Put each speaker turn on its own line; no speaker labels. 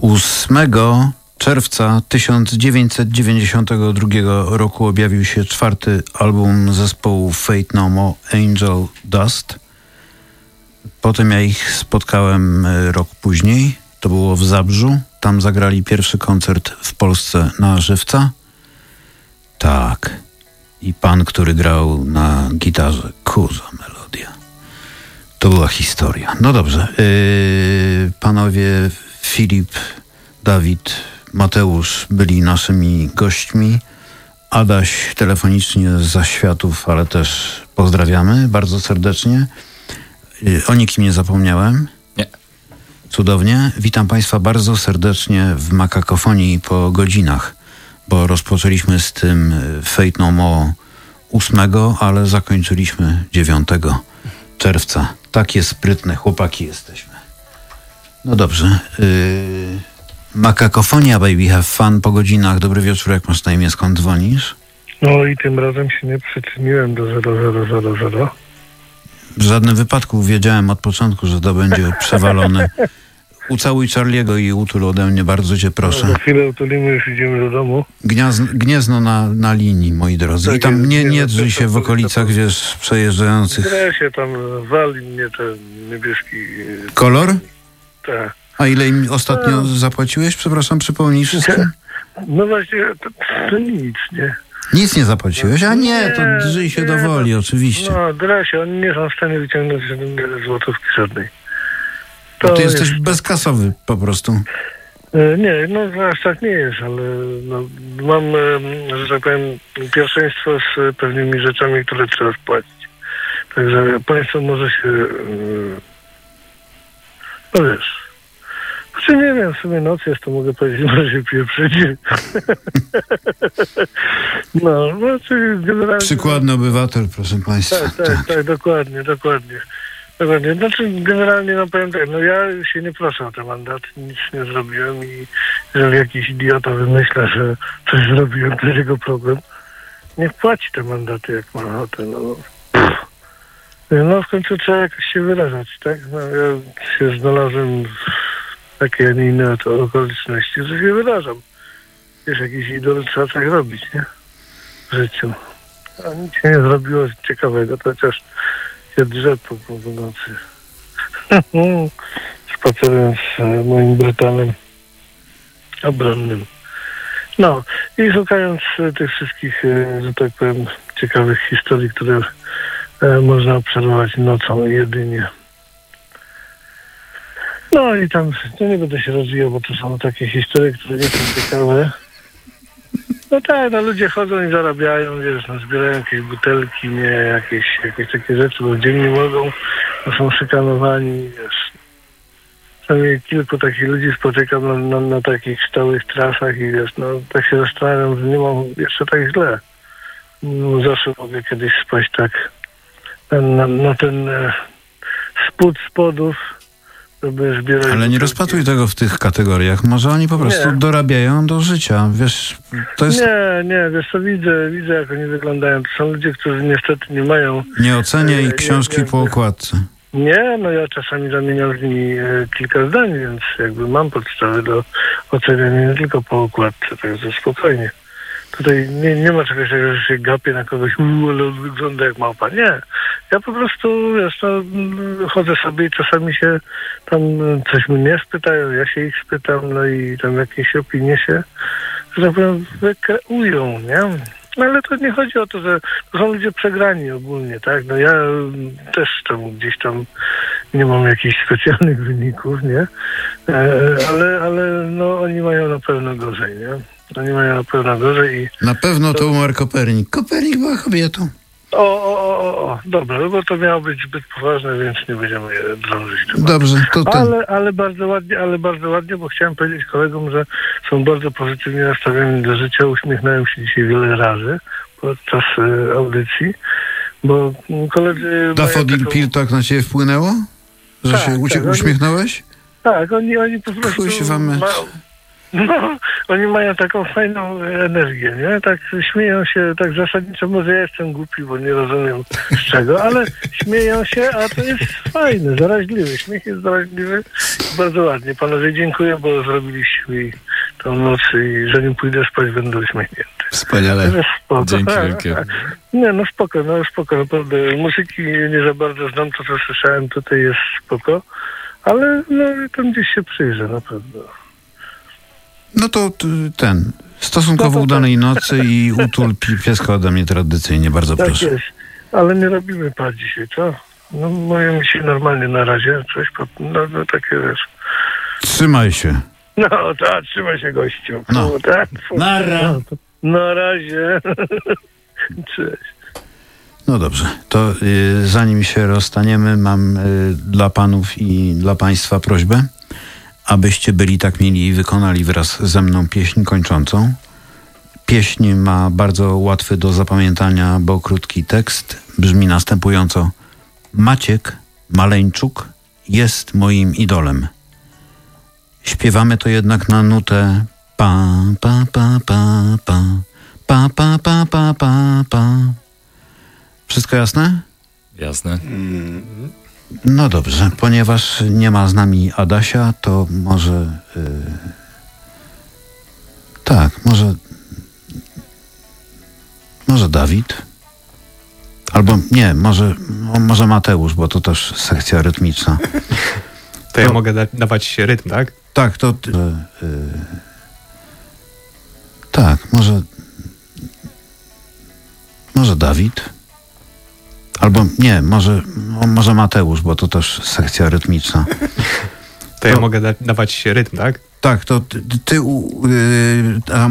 8 czerwca 1992 roku objawił się 4. album zespołu Fate No More, Angel Dust. Potem ja ich spotkałem rok później. To było w Zabrzu. Tam zagrali pierwszy koncert w Polsce na żywca. Tak. I pan, który grał na gitarze, kurza melodia. To była historia. No dobrze. Panowie Filip, Dawid, Mateusz byli naszymi gośćmi. Adaś telefonicznie z zaświatów, ale też pozdrawiamy bardzo serdecznie. O nikim nie zapomniałem?
Nie.
Cudownie. Witam Państwa bardzo serdecznie w Makakofonii po godzinach, bo rozpoczęliśmy z tym Fate No More 8, ale zakończyliśmy 9 czerwca. Takie sprytne chłopaki jesteśmy. No dobrze. Makakofonia, baby, have fun po godzinach. Dobry wieczór, jak masz na imię, skąd dzwonisz?
No i tym razem się nie przyczyniłem do 0000.
W żadnym wypadku wiedziałem od początku, że to będzie przewalone. Ucałuj Charliego i utul ode mnie, bardzo cię proszę.
No, za chwilę utulimy, już idziemy do domu.
Gniezno na linii, moi drodzy.
Tak,
i tam nie
jest,
drzyj się w okolicach, wiesz, przejeżdżających.
Się tam wali mnie ten niebieski...
Kolor?
Tak.
A ile im ostatnio zapłaciłeś? Przepraszam, przypomnij wszystkim.
No właśnie, to nic, nie?
Nic nie zapłaciłeś? A nie, to drzyj się do woli, oczywiście.
No, drasie, oni nie są w stanie wyciągnąć złotówki żadnej.
Bo ty jesteś bezkasowy po prostu.
Nie, no aż tak nie jest, ale no, mam, że tak powiem, pierwszeństwo z pewnymi rzeczami, które trzeba spłacić. Także państwo może się, no wiesz, czy nie wiem, w sumie noc jest, to mogę powiedzieć, może się pieprzyć. No, czyli generalnie...
Przykładny obywatel, proszę państwa.
Tak, dokładnie. Znaczy, generalnie, no powiem tak, no ja się nie proszę o te mandaty, nic nie zrobiłem i jeżeli jakiś idiota wymyśla, że coś zrobiłem, to jego problem, niech płaci te mandaty, jak ma ochotę, no w końcu trzeba jakoś się wyrażać, tak? No ja się znalazłem w takie, a nie inne okoliczności, że się wyrażam. Wiesz, jakiś idol trzeba tak robić, nie? W życiu. A nic się nie zrobiło ciekawego, to chociaż się drze po nocy. Spacerując z moim Brytanem obronnym. No i szukając tych wszystkich, że tak powiem, ciekawych historii, które można obserwować nocą jedynie. No i tam, nie będę się rozwijał, bo to są takie historie, które nie są ciekawe. No tak, no ludzie chodzą i zarabiają, wiesz, no zbierają jakieś butelki, nie, jakieś takie rzeczy, bo dzień nie mogą, no są szykanowani, wiesz. Przynajmniej kilku takich ludzi spotykam na takich stałych trasach i wiesz, no tak się zastanawiam, że nie mam jeszcze tak źle. No, zawsze mogę kiedyś spać tak na ten spód spodów, żeby zbierać...
Ale nie rozpatruj tego w tych kategoriach. Może oni po prostu dorabiają do życia. Wiesz, to jest...
Nie, wiesz co, widzę jak oni wyglądają. To są ludzie, którzy niestety nie mają...
Nie oceniaj książki po okładce.
Nie, no ja czasami zamieniam z nimi kilka zdań, więc jakby mam podstawy do oceniania nie tylko po okładce, także spokojnie. Tutaj nie ma czegoś takiego, że się gapię na kogoś, ale on wygląda jak małpa. Nie. Ja po prostu, wiesz, no, chodzę sobie i czasami się tam coś mnie spytają, ja się ich spytam, no i tam jakieś opinie się, że tak powiem, wykreują, nie? No ale to nie chodzi o to, że to są ludzie przegrani ogólnie, tak? No ja też tam gdzieś tam nie mam jakichś specjalnych wyników, nie? Ale no oni mają na pewno gorzej, nie? Oni mają na pewno gorzej i...
Na pewno to umarł Kopernik. Kopernik była kobietą.
Dobra, no bo to miało być zbyt poważne, więc nie będziemy drążyć.
Dobrze, to ten...
ale bardzo ładnie, bo chciałem powiedzieć kolegom, że są bardzo pozytywnie nastawieni do życia. Uśmiechnąłem się dzisiaj wiele razy podczas audycji, bo koledzy...
Daffodil Pil tak na ciebie wpłynęło? Że się uśmiechnąłeś?
Tak, oni po prostu... No, oni mają taką fajną energię, nie? Tak śmieją się, tak zasadniczo, może ja jestem głupi, bo nie rozumiem z czego, ale śmieją się, a to jest fajne, zaraźliwy. Śmiech jest zaraźliwy. Bardzo ładnie. Panowie, dziękuję, bo zrobiliście mi tą noc i zanim pójdę spać, będę uśmiechnięty.
Wspaniale.
Spoko.
Dzięki wielkie.
Nie, no spoko, naprawdę. Muzyki nie za bardzo znam, to co słyszałem, tutaj jest spoko, ale no tam gdzieś się przyjrzę, naprawdę.
No to stosunkowo udanej nocy i utul pieska ode mnie tradycyjnie, bardzo
Tak
proszę.
jest, ale nie robimy par dzisiaj, co? No mówimy się normalnie na razie, coś, no takie wiesz.
Trzymaj się.
No tak, trzymaj się gościu.
No.
Tak,
Nara.
na razie. Cześć.
No dobrze, to zanim się rozstaniemy, mam dla panów i dla państwa prośbę, abyście byli tak mili i wykonali wraz ze mną pieśń kończącą. Pieśń ma bardzo łatwy do zapamiętania, bo krótki tekst. Brzmi następująco. Maciek Maleńczuk jest moim idolem. Śpiewamy to jednak na nutę pa pa pa pa pa pa pa pa pa pa pa. Wszystko jasne?
Jasne.
No dobrze, ponieważ nie ma z nami Adasia, to może może Dawid? Albo nie, może Mateusz, bo to też sekcja rytmiczna.
To ja mogę dawać rytm, tak?
Tak, to tak, może Dawid? Albo nie, może Mateusz, bo to też sekcja rytmiczna.
To ja mogę dawać rytm, tak?
Tak, to ty